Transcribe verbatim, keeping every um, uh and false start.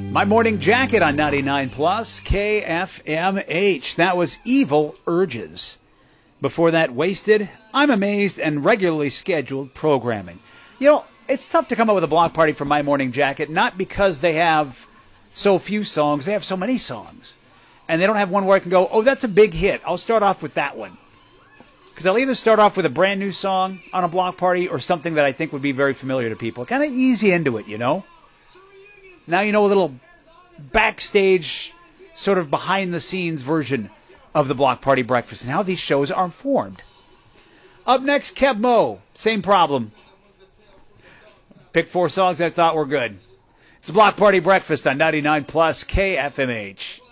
My Morning Jacket on ninety-nine plus K F M H. That was Evil Urges. Before that, Wasted, I'm Amazed, and regularly scheduled programming. You know, it's tough to come up with a block party for My Morning Jacket, not because they have so few songs. They have so many songs. And they don't have one where I can go, oh, that's a big hit. I'll start off with that one. Because I'll either start off with a brand new song on a block party or something that I think would be very familiar to people. Kind of ease you into it, you know? Now you know a little backstage, sort of behind-the-scenes version of the Block Party Breakfast and how these shows are formed. Up next, Kev Mo. Same problem. Pick four songs I thought were good. It's the Block Party Breakfast on ninety-nine plus K F M H.